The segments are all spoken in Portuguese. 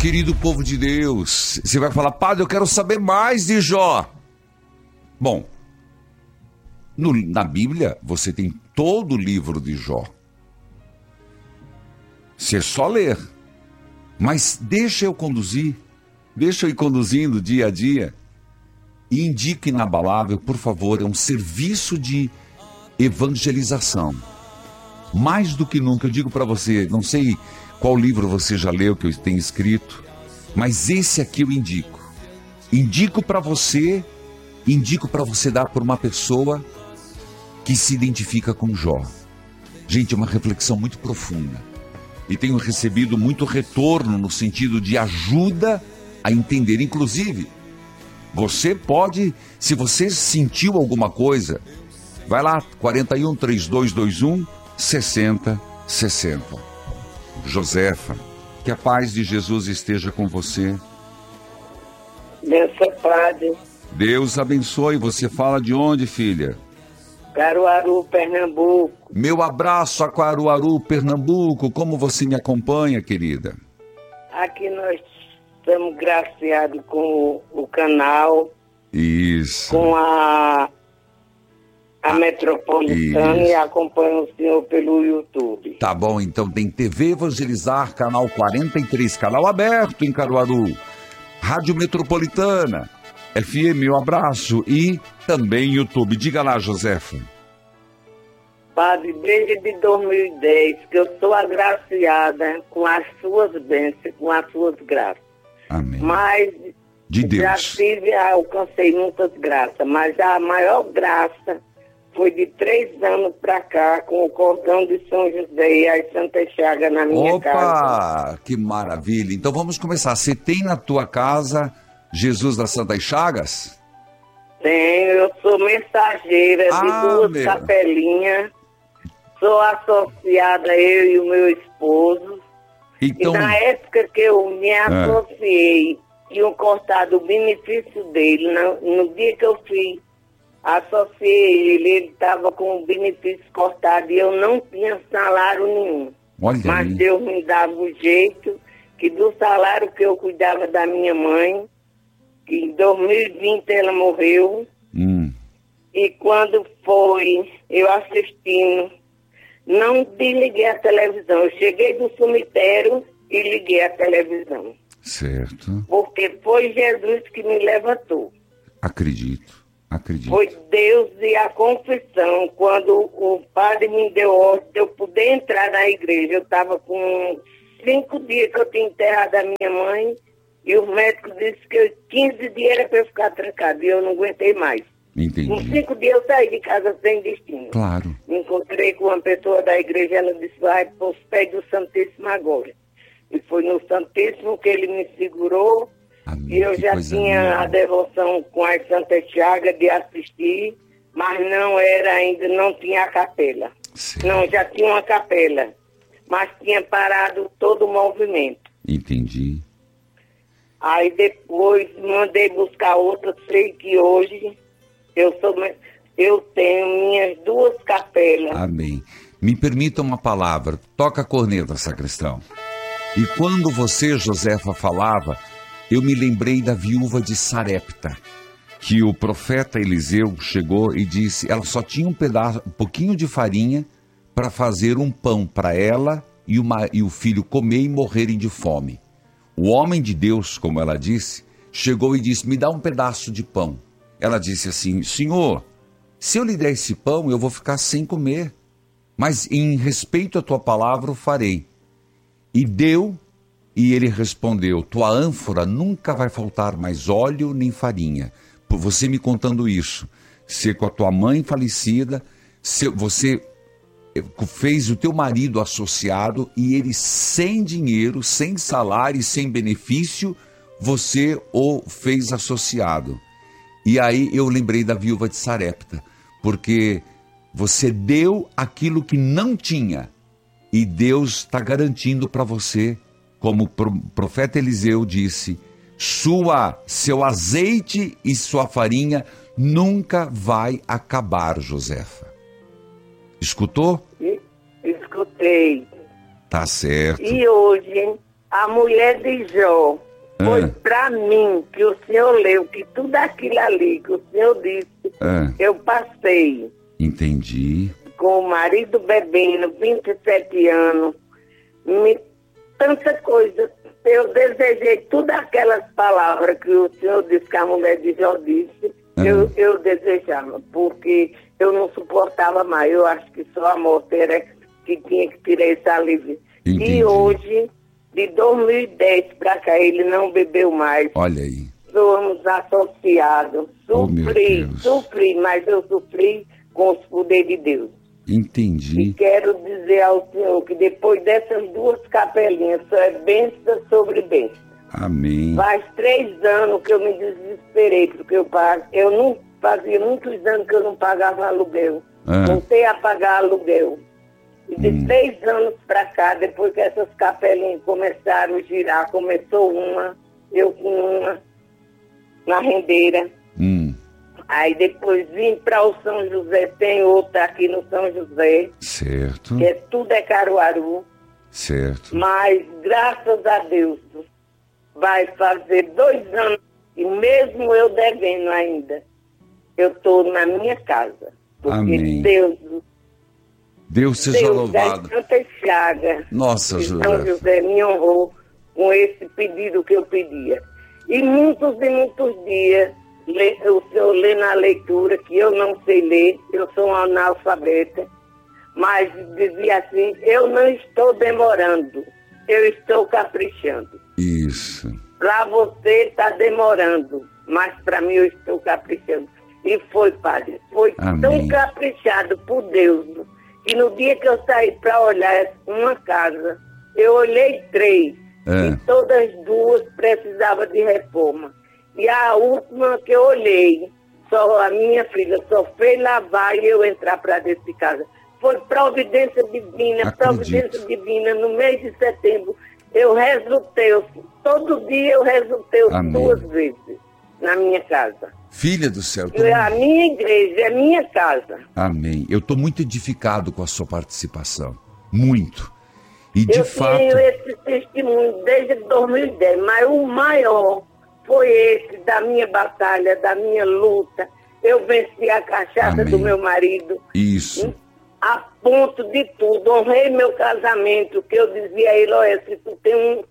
Querido povo de Deus, você vai falar, padre, eu quero saber mais de Jó. Bom, na Bíblia você tem todo o livro de Jó. Você só ler. Mas deixa eu conduzir, deixa eu ir conduzindo dia a dia. E indique inabalável, por favor, é um serviço de evangelização. Mais do que nunca, eu digo para você, não sei qual livro você já leu que eu tenho escrito, mas esse aqui eu indico. Indico para você dar por uma pessoa que se identifica com Jó. Gente, é uma reflexão muito profunda. E tenho recebido muito retorno no sentido de ajuda a entender. Inclusive, você pode, se você sentiu alguma coisa, vai lá, 41 3221 6060. Josefa, que a paz de Jesus esteja com você. Benção, padre. Deus abençoe. Você fala de onde, filha? Caruaru, Pernambuco. Meu abraço a Caruaru, Pernambuco. Como você me acompanha, querida? Aqui nós estamos graciados com o canal. Isso. Com a Metropolitana. Isso. E acompanho o senhor pelo YouTube. Tá bom, então tem TV Evangelizar, canal 43, canal aberto em Caruaru. Rádio Metropolitana, FM, meu abraço. E também YouTube. Diga lá, Josefa. Padre, desde 2010 que eu sou agraciada com as suas bênçãos, com as suas graças. Amém. Mas de Deus. Alcancei muitas graças, mas a maior graça foi de 3 anos para cá, com o cordão de São José e as Santas Chagas na minha casa. Opa, que maravilha. Então vamos começar. Você tem na tua casa Jesus das Santas Chagas? Tenho, eu sou mensageira de 2 capelinhas. Sou associada, eu e o meu esposo. Então... E na época que eu me associei, tinham cortado o benefício dele. No dia que eu fui, associei ele estava com o benefício cortado e eu não tinha salário nenhum. Olha Mas aí. Deus me dava o jeito que do salário que eu cuidava da minha mãe, que em 2020 ela morreu, e quando foi, eu assistindo, não desliguei a televisão. Eu cheguei do cemitério e liguei a televisão. Certo. Porque foi Jesus que me levantou. Acredito. Foi Deus e a confissão. Quando o padre me deu ordem de eu poder entrar na igreja, eu estava com 5 dias que eu tinha enterrado a minha mãe, e o médico disse que 15 dias era para eu ficar trancado, e eu não aguentei mais. Entendi. Com 5 dias eu saí de casa sem destino. Claro. Me encontrei com uma pessoa da igreja, ela disse, vai para os pés do Santíssimo agora. E foi no Santíssimo que ele me segurou. Amém. E eu já tinha a devoção com as Santas Chagas de assistir, mas não era ainda, não tinha a capela. Certo. Não, já tinha uma capela, mas tinha parado todo o movimento. Entendi. Aí depois mandei buscar outra, sei que hoje eu tenho minhas 2 capelas. Amém. Me permita uma palavra, toca a corneta, sacristão. E quando você, Josefa, falava, eu me lembrei da viúva de Sarepta, que o profeta Eliseu chegou e disse, ela só tinha um pouquinho de farinha para fazer um pão para ela e o filho comer e morrerem de fome. O homem de Deus, como ela disse, chegou e disse, me dá um pedaço de pão. Ela disse assim, Senhor, se eu lhe der esse pão, eu vou ficar sem comer, mas em respeito à tua palavra o farei. E deu, e ele respondeu, tua ânfora nunca vai faltar mais óleo nem farinha. Por você me contando isso, se com a tua mãe falecida, você fez o teu marido associado e ele sem dinheiro, sem salário e sem benefício, você o fez associado. E aí eu lembrei da viúva de Sarepta, porque você deu aquilo que não tinha e Deus está garantindo para você, como o profeta Eliseu disse, seu azeite e sua farinha nunca vai acabar, Josefa. Escutou? Escutei. Tá certo. E hoje a mulher de Jó. Foi para mim que o senhor leu, que tudo aquilo ali que o senhor disse, eu passei. Entendi. Com o marido bebendo, 27 anos, tanta coisa. Eu desejei todas aquelas palavras que o senhor disse que a mulher de Jó disse, eu desejava, porque eu não suportava mais. Eu acho que só a morte era que tinha que tirar esse alívio. Entendi. E hoje, de 2010 para cá, ele não bebeu mais. Olha aí. Somos associados. Sofri, mas eu sofri com os poderes de Deus. Entendi. E quero dizer ao senhor que depois dessas 2 capelinhas, só é bênção sobre bênção. Amém. Faz 3 anos que eu me desesperei, porque eu não fazia muitos anos que eu não pagava aluguel. Voltei a pagar aluguel. E de 3 anos para cá, depois que essas capelinhas começaram a girar, começou eu com uma na rendeira. Aí depois vim para o São José, tem outra aqui no São José. Certo. Que tudo é Caruaru. Certo. Mas, graças a Deus, vai fazer 2 anos, e mesmo eu devendo ainda, eu estou na minha casa. Porque Amém. Deus seja louvado. Santa Chaga. Nossa, José. São José me honrou com esse pedido que eu pedia. E muitos dias, o senhor lê na leitura, que eu não sei ler, eu sou uma analfabeta, mas dizia assim, eu não estou demorando, eu estou caprichando. Isso. Para você está demorando, mas para mim eu estou caprichando. E foi, padre, foi tão caprichado por Deus, que no dia que eu saí para olhar uma casa, eu olhei 3, e todas 2 precisavam de reforma. E a última que eu olhei, só a minha filha só fez lavar e eu entrar para dentro de casa. Foi providência divina, providência divina. No mês de setembro, eu resultei, todo dia eu resultei 2 vezes na minha casa. Filha do céu. A minha igreja é minha casa. Amém. Eu estou muito edificado com a sua participação. Muito. E de fato... Eu tenho esse testemunho desde 2010, mas o maior foi esse da minha batalha, da minha luta. Eu venci a cachaça do meu marido. Isso. A ponto de tudo. Honrei meu casamento, que eu dizia a ele, olha, se tu tem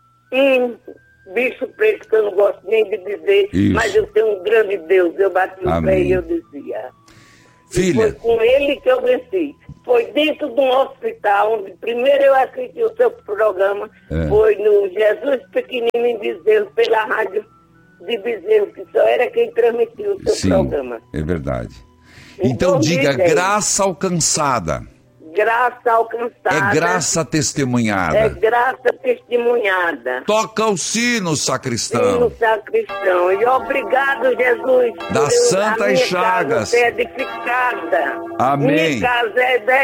um bicho preto que eu não gosto nem de dizer, mas eu tenho um grande Deus. Eu bati o pé e eu dizia. Filha. Foi com ele que eu venci. Foi dentro de um hospital, onde primeiro eu assisti o seu programa, foi no Jesus Pequenino em Bezerro, pela rádio de Bezerro, que só era quem transmitiu o seu programa. É verdade. Então diga, graça alcançada. Graça alcançada. É graça testemunhada. É graça testemunhada. Toca o sino, sacristão. Sino, sacristão. E obrigado, Jesus. Das Santas Chagas. Minha casa é edificada. Amém. Minha casa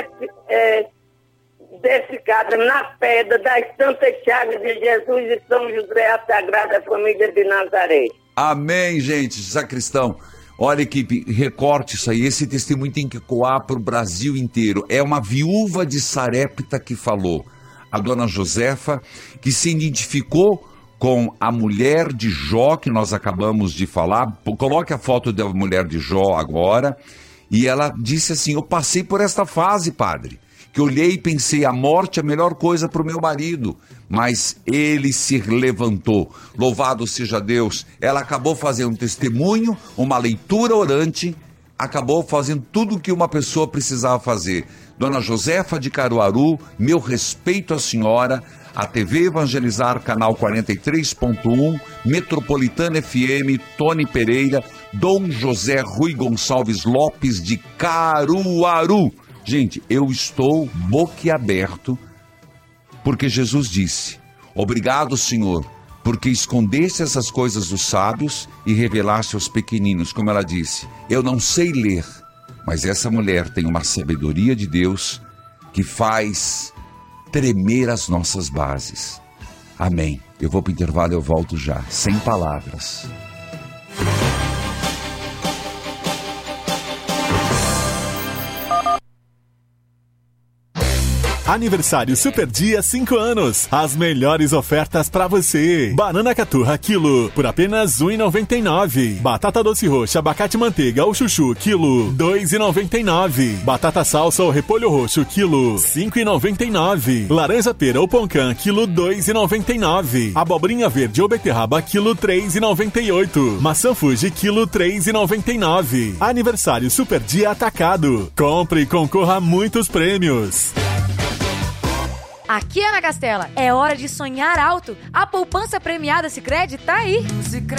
é edificada na pedra das Santas Chagas de Jesus e São José, a Sagrada Família de Nazaré. Amém, gente. Sacristão. Olha, equipe, recorte isso aí. Esse testemunho tem que ecoar para o Brasil inteiro. É uma viúva de Sarepta que falou. A dona Josefa, que se identificou com a mulher de Jó, que nós acabamos de falar. Coloque a foto da mulher de Jó agora. E ela disse assim, eu passei por esta fase, padre, que olhei e pensei, a morte é a melhor coisa para o meu marido, mas ele se levantou. Louvado seja Deus. Ela acabou fazendo um testemunho, uma leitura orante, acabou fazendo tudo o que uma pessoa precisava fazer. Dona Josefa de Caruaru, meu respeito à senhora, a TV Evangelizar, canal 43.1, Metropolitana FM, Tony Pereira, Dom José Rui Gonçalves Lopes de Caruaru. Gente, eu estou boquiaberto, porque Jesus disse, obrigado, Senhor, porque escondeste essas coisas dos sábios e revelaste aos pequeninos, como ela disse. Eu não sei ler, mas essa mulher tem uma sabedoria de Deus que faz tremer as nossas bases. Amém. Eu vou para o intervalo e eu volto já, sem palavras. Aniversário Super Dia 5 anos. As melhores ofertas pra você. Banana caturra quilo por apenas R$ 1,99. Batata doce roxa, abacate manteiga ou chuchu quilo R$ 2,99. Batata salsa ou repolho roxo quilo R$ 5,99. Laranja pera ou poncã quilo R$ 2,99. Abobrinha verde ou beterraba quilo R$ 3,98. Maçã Fuji quilo R$ 3,99. Aniversário Super Dia Atacado. Compre e concorra a muitos prêmios. Aqui é na Castela, é hora de sonhar alto. A poupança premiada Sicredi tá aí.